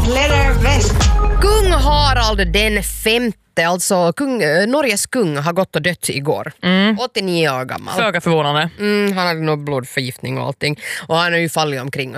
Leatherväst. Kung Harald den femte, alltså Norges kung, har gått och dött igår. 89 år gammal. Föga förvånande. Han hade nog blodförgiftning och allting. Och han har ju fallit omkring